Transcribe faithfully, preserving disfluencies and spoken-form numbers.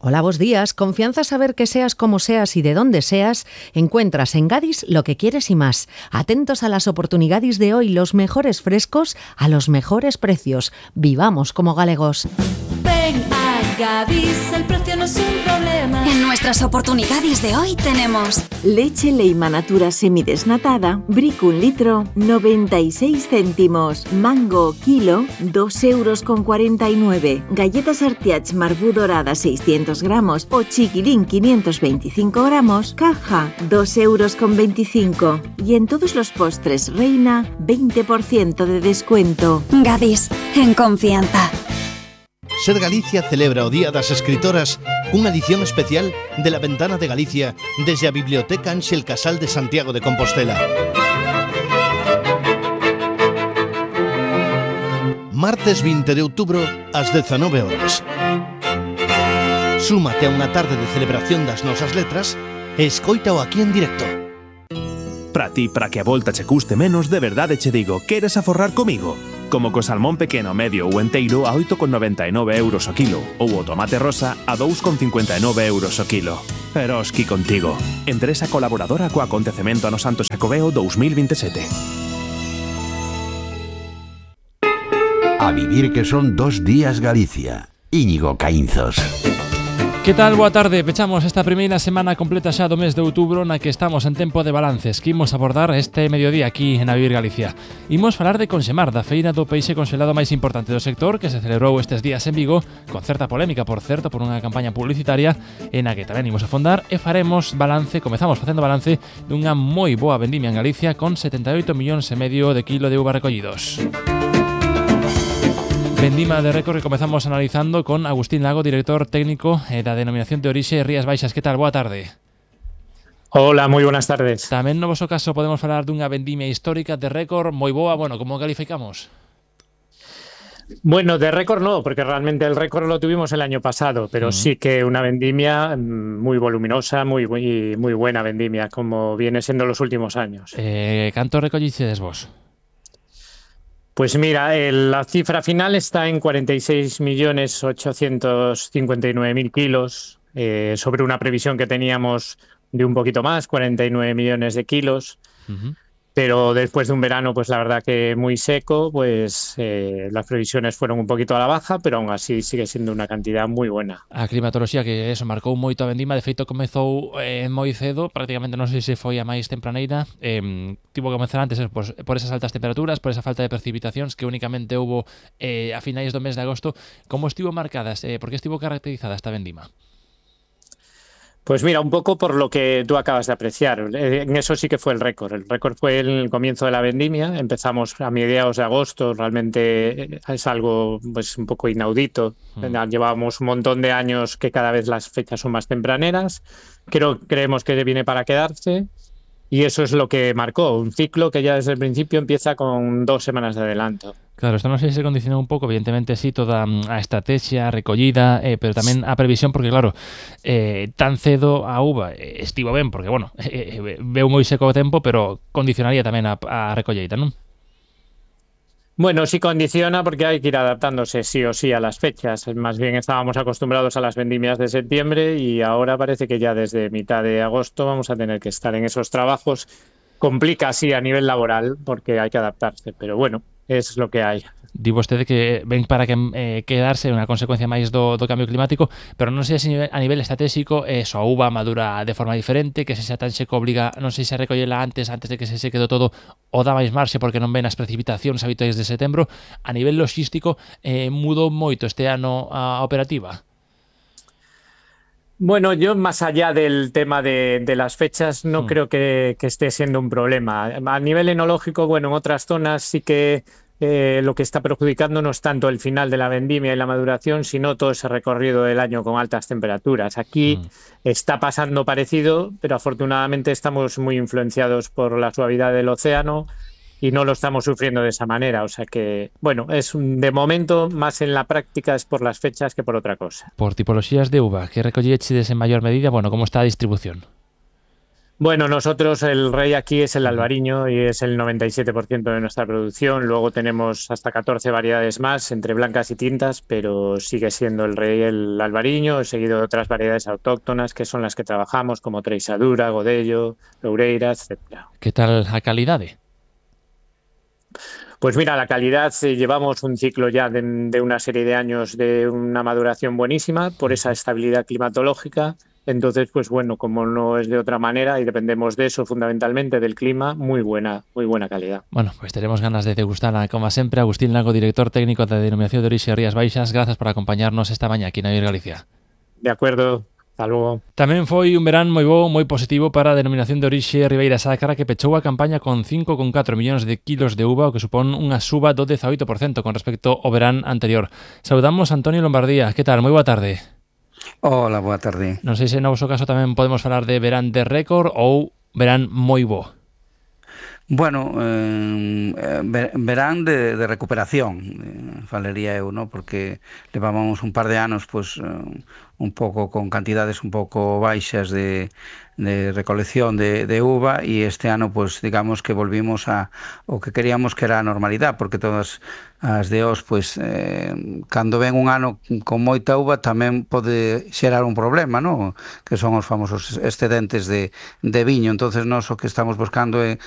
Hola, buenos días. Confianza saber que seas como seas y de dónde seas, encuentras en Gadis lo que quieres y más. Atentos a las oportunidades de hoy, los mejores frescos a los mejores precios. Vivamos como galegos. Ven a Gadis, el precio no es un problema. En nuestras oportunidades de hoy tenemos leche Leima Natura semidesnatada, brick un litro, noventa y seis céntimos, mango kilo, dos euros con cuarenta y nueve, galletas Artiach Marbú dorada seiscientos gramos o chiquilín quinientos veinticinco gramos, caja dos euros con veinticinco. Y en todos los postres Reina, veinte por ciento de descuento. Gadis, en confianza. Ser Galicia celebra o Día das Escritoras cunha edición especial de La Ventana de Galicia desde a Biblioteca Ángel Casal de Santiago de Compostela. Martes vinte de outubro ás dezanove horas. Súmate a unha tarde de celebración das nosas letras e escoítao aquí en directo. Para ti, para que a volta che custe menos, de verdade che digo, queres aforrar comigo? Como co salmón pequeno, medio ou enteiro a oito con noventa e nove euros o kilo ou o tomate rosa a dous con cincuenta e nove euros o kilo. Eroski contigo. Empresa colaboradora co acontecemento ano Santo Xacobeo dous mil veintisiete. A vivir que son dos días Galicia. Íñigo Caínzos. Que tal? Boa tarde. Pechamos esta primeira semana completa xa do mes de outubro na que estamos en tempo de balances que imos abordar este mediodía aquí en A Vivir Galicia. Imos falar de Consemar, da feira do peixe conxelado máis importante do sector que se celebrou estes días en Vigo, con certa polémica, por certo, por unha campaña publicitaria en a que tamén imos a fondar e faremos balance, comezamos facendo balance dunha moi boa vendimia en Galicia con setenta e oito millóns e medio de kilo de uva recollidos. Vendima de récord que comezamos analizando con Agustín Lago, director técnico eh, da Denominación de Orixe Rías Baixas. Que tal? Boa tarde. Hola, moi buenas tardes. Tamén no voso caso podemos falar dunha vendimia histórica de récord moi boa. Bueno, como calificamos? Bueno, de récord no, porque realmente el récord lo tuvimos el año pasado, pero uh-huh. sí que una vendimia muy voluminosa, muy, muy, muy buena vendimia, como viene siendo los últimos años. Eh, ¿Canto recollistedes vos? Pues mira, el, la cifra final está en cuarenta y seis millones ochocientos cincuenta y nueve mil kilos, eh, sobre una previsión que teníamos de un poquito más, cuarenta y nueve millones de kilos. Uh-huh. Pero después de un verano, pues la verdad que muy seco, pues eh, las previsiones fueron un poquito a la baja, pero aún así sigue siendo una cantidad muy buena. A climatoloxía que eso marcou moito a vendima, de feito comezou eh, moi cedo, prácticamente non sei se foi a máis tempraneira, eh, tivo que comezar antes pues, por esas altas temperaturas, por esa falta de precipitacións que únicamente houbo eh, a finais do mes de agosto. Como estivo marcadas, eh, por que estivo caracterizada esta vendima? Pues mira, un poco por lo que tú acabas de apreciar. En eso sí que fue el récord. El récord fue el comienzo de la vendimia. Empezamos a mediados de agosto. Realmente es algo pues un poco inaudito. Mm. Llevábamos un montón de años que cada vez las fechas son más tempraneras. Creo, creemos que viene para quedarse. Y eso es lo que marcó. Un ciclo que ya desde el principio empieza con dos semanas de adelanto. Claro, isto non sei se se condicionou un pouco, evidentemente sí, toda a estrategia recollida, eh, pero tamén a previsión, porque claro, eh, tan cedo a uva eh, estivo ben, porque, bueno, eh, veu moi seco o tempo, pero condicionaría tamén a, a recolleita, non? Bueno, sí condiciona porque hay que ir adaptándose sí o sí a las fechas. Más bien estábamos acostumbrados a las vendimias de septiembre y ahora parece que ya desde mitad de agosto vamos a tener que estar en esos trabajos. Complica así a nivel laboral porque hay que adaptarse, pero bueno, es lo que hay. Di vostede que ven para que eh, quedarse unha consecuencia máis do, do cambio climático, pero non sei se a nivel estratégico eso, a uva madura de forma diferente, que se xa tan seco obliga, non sei se a recollela antes, antes de que se seque do todo, o dá máis marxe porque non ven as precipitacións habituais de setembro. A nivel logístico, eh, mudou moito este ano a operativa? Bueno, yo más allá del tema de, de las fechas no mm. creo que, que esté siendo un problema. A nivel enológico, bueno, en otras zonas sí que eh, lo que está perjudicando no es tanto el final de la vendimia y la maduración, sino todo ese recorrido del año con altas temperaturas. Aquí mm. está pasando parecido, pero afortunadamente estamos muy influenciados por la suavidad del océano y no lo estamos sufriendo de esa manera. O sea que, bueno, es un, de momento más en la práctica es por las fechas que por otra cosa. Por tipologías de uva, ¿qué recollechides en mayor medida? Bueno, ¿cómo está la distribución? Bueno, nosotros el rey aquí es el albariño y es el noventa y siete por ciento de nuestra producción. Luego tenemos hasta catorce variedades más entre blancas y tintas, pero sigue siendo el rey el albariño, seguido de otras variedades autóctonas que son las que trabajamos, como Treixadura, Godello, Loureira, etcétera. ¿Qué tal la calidad? Pues mira, la calidad, eh, llevamos un ciclo ya de, de una serie de años de una maduración buenísima por esa estabilidad climatológica. Entonces, pues bueno, como no es de otra manera y dependemos de eso fundamentalmente, del clima, muy buena, muy buena calidad. Bueno, pues tenemos ganas de degustarla, como siempre. Agustín Lago, director técnico de Denominación de Orixe Rías Baixas, gracias por acompañarnos esta mañana aquí en Avir Galicia. De acuerdo. Hasta luego. Tamén foi un verán moi bo, moi positivo para a Denominación de Orixe Ribeira Sacra, que pechou a campaña con cinco coma catro millóns de kilos de uva, o que supón unha suba do dezaoito por cento con respecto ao verán anterior. Saudamos a Antonio Lombardía. Que tal? Moi boa tarde. Hola, boa tarde. Non sei se no vosso caso tamén podemos falar de verán de récord ou verán moi bo. Bueno, eh, verán de, de recuperación, eh, falaría eu, ¿no? Porque levamos un par de anos pues, eh, un pouco con cantidades un pouco baixas de, de recolección de, de uva e este ano, pues, digamos que volvimos a o que queríamos que era a normalidade, porque todas as de os, pues, eh, cando ven un ano con moita uva tamén pode xerar un problema, ¿no? Que son os famosos excedentes de, de viño. Entonces, nós o que estamos buscando é